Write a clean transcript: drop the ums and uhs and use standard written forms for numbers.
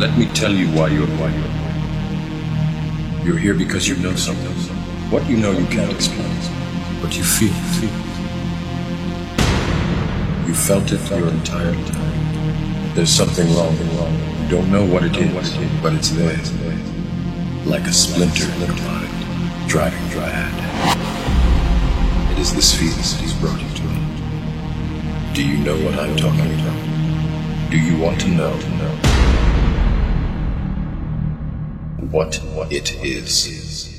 Let me tell you why you're here. You're here because you know something. What you know you can't explain, but you feel it. You felt it your entire time. There's something wrong. You don't know what it is, but it's there. Like a splinter in your mind, driving you mad. It is this feeling that has brought you to me. Do you know what I'm talking about? Do you want to know what it is?